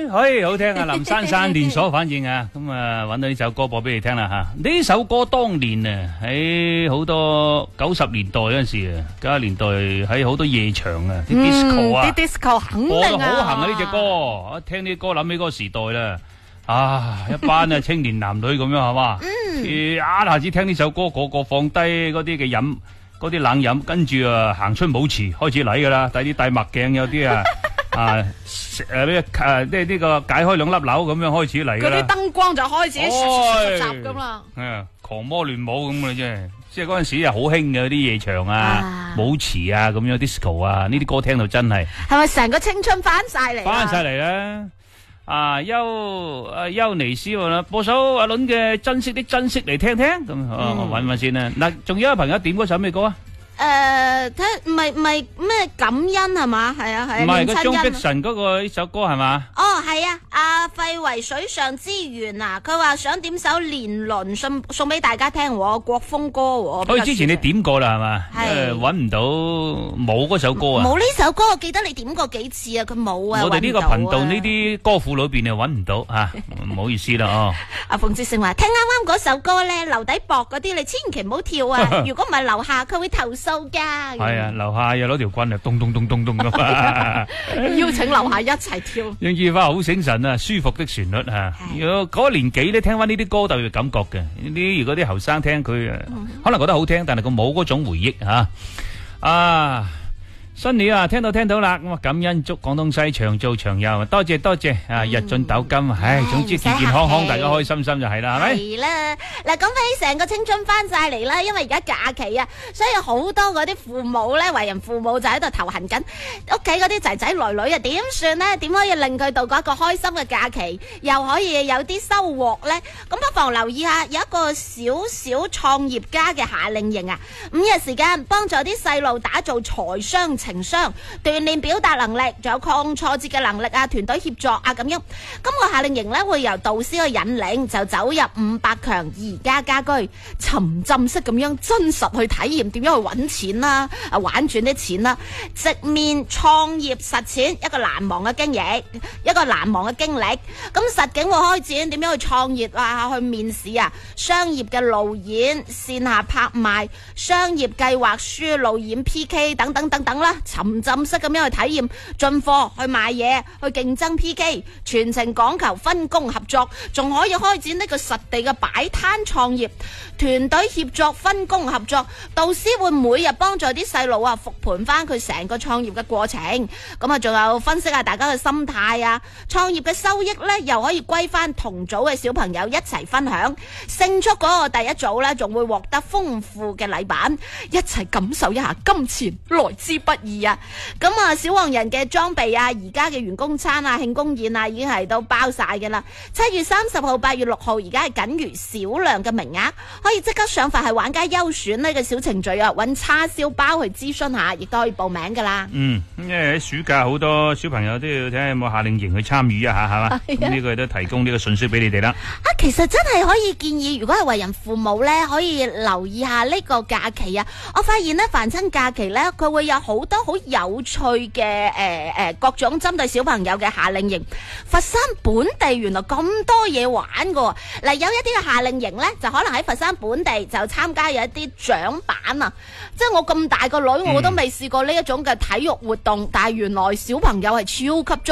好聽啊！林珊珊連鎖反應啊，咁啊揾到呢首歌播俾你聽啦吓。呢首歌當年啊喺好多90年代嗰陣時啊，90年代喺好多夜場啊，啲 disco 啊， 啲 disco 肯定播到好行啊呢隻歌，一聽呢啲歌諗起嗰個時代啦。啊！一班啊青年男女咁樣係嘛，一下子聽呢首歌，個放低嗰啲嘅飲，嗰啲冷飲，跟住啊行出舞池開始嚟噶啦，戴墨鏡，有啲啊即係呢個解開2粒鈕咁樣開始嚟噶啦。 嗰啲燈光就開始雜咁啦。 狂魔亂舞咁嘅啫，即係嗰陣時啊好興嘅嗰啲夜場啊、舞池啊咁樣 disco 啊，呢啲歌聽到真係。 係咪成個青春翻晒嚟？ 翻晒嚟啦！優尼斯啦，播首阿倫嘅《珍惜的珍惜》嚟聽聽，咁我搵先啦。嗱，仲有一個朋友點嗰首咩歌啊？ 唔係咩感恩係嘛？係啊， 唔係個張碧晨嗰個呢首歌係嘛？ 哦，係啊，阿費為水上之緣啊，佢話想點首《年輪》送俾大家聽，國風歌。 好似之前你點過啦係嘛？ 係搵唔到冇嗰首歌啊？ 冇呢首歌，我記得你點過幾次啊？佢冇啊。 我哋呢個頻道呢啲歌庫裏邊啊搵唔到啊，唔好意思啦哦。 阿馮志勝話聽啱啱嗰首歌咧，樓底薄嗰啲你千祈唔好跳啊！如果唔係樓下佢會投訴噶。 係啊，樓下又攞條棍啊，咚咚咚咚咚咁啊！ 邀請樓下一齊跳。 楊智花好醒神啊，舒服的旋律啊！如果嗰個年紀咧，聽翻呢啲歌特別感覺嘅。如果啲後生聽佢可能覺得好聽，但係佢冇嗰種回憶吓。新年啊，聽到啦，咁啊感恩祝廣東西長做長有，多謝啊！日進斗金，總之健健康康，大家開心心就係啦，係咪？ 係啦，嗱，講起成個青春翻晒嚟啦，因為而家假期啊，所以好多嗰啲父母咧，為人父母就喺度頭痕緊，屋企嗰啲仔仔女女啊，點算呢？點可以令佢度過一個開心嘅假期，又可以有啲收穫呢？咁不妨留意下，有一個小小創業家嘅夏令營啊，5日時間幫助啲細路打造財商情商，鍛煉表達能力，仲有抗挫折嘅能力啊，團隊協作啊咁樣。今個夏令營咧會由導師去引領，就走入500強宜家家居，沉浸式咁樣真實去體驗點樣去搵錢啦，玩轉啲錢啦，直面創業實踐一個難忘嘅經歷，一個難忘嘅經歷。咁實景會開展點樣去創業啊，去面試啊，商業嘅路演、線下拍賣、商業計劃書、路演 PK 等等等等啦。沉浸式咁樣去體驗進貨、去賣嘢、去競爭 PK， 全程講求分工合作，仲可以開展呢個實地嘅擺攤創業，團隊協作、分工合作。導師會每日幫助啲細路啊復盤翻佢成個創業嘅過程，咁啊仲有分析下大家嘅心態啊，創業嘅收益呢又可以歸翻同組嘅小朋友一齊分享。勝出嗰個第一組呢，仲會獲得豐富嘅禮品，一齊感受一下金錢來之不易啊！咁啊，小黃人嘅裝備啊，而家嘅員工餐啊、慶功宴啊，已經係都包晒嘅啦。7月30號、8月6號，而家係僅餘少量嘅名額，可以即刻上佛系玩家優選呢個小程序啊，揾叉燒包去諮詢下，亦都可以報名噶啦。 因為喺暑假好多小朋友都要睇下有冇夏令營去參與一下，係嘛？咁呢個都提供呢個信息俾你哋啦。 其實真係可以建議，如果係為人父母呢，可以留意下呢個假期啊。我發現呢，凡親假期呢，佢會有好多好有趣嘅各種針對小朋友嘅夏令營。佛山本地原來咁多嘢玩㗎。嗱，有一啲嘅夏令營呢，就可能喺佛山本地就參加有一啲獎板啊。即係我咁大個女，我都未試過呢一種嘅體育活動，但係原來小朋友係超級